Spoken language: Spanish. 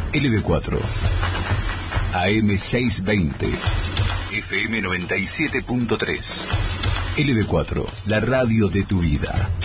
LB4, AM620, FM 97.3. LB4, la radio de tu vida.